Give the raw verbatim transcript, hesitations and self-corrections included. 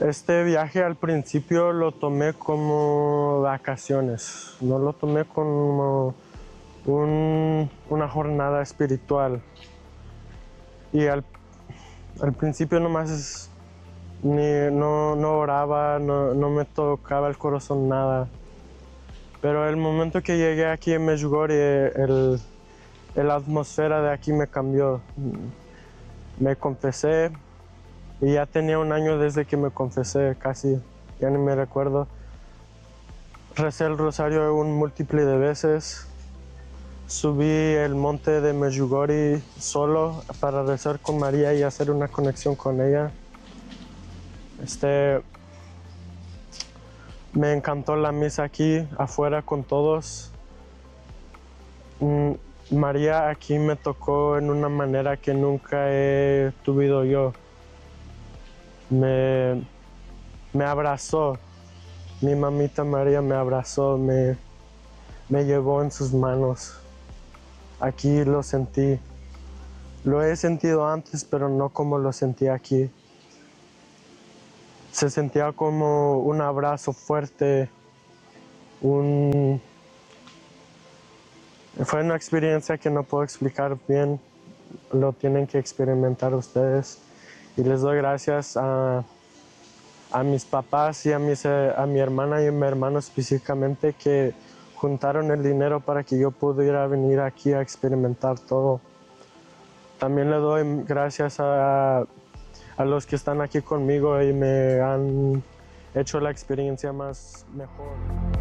Este viaje al principio lo tomé como vacaciones, no lo tomé como un, una jornada espiritual. Y al, al principio nomás es, ni, no, no oraba, no, no me tocaba el corazón nada. Pero el momento que llegué aquí en Medjugorje, el, la atmósfera de aquí me cambió. Me confesé y ya tenía un año desde que me confesé, casi, ya ni me recuerdo. Recé el rosario un múltiple de veces. Subí el monte de Medjugorje solo para rezar con María y hacer una conexión con ella. Este, me encantó la misa aquí, afuera con todos. Mm, María aquí me tocó en una manera que nunca he tuvido yo. Me, me abrazó, mi mamita María me abrazó, me, me llevó en sus manos. Aquí lo sentí. Lo he sentido antes, pero no como lo sentí aquí. Se sentía como un abrazo fuerte, un... Fue una experiencia que no puedo explicar bien, lo tienen que experimentar ustedes. Y les doy gracias a, a mis papás y a, mis, a mi hermana y a mi hermano específicamente que juntaron el dinero para que yo pudiera venir aquí a experimentar todo. También le doy gracias a, a los que están aquí conmigo y me han hecho la experiencia más mejor.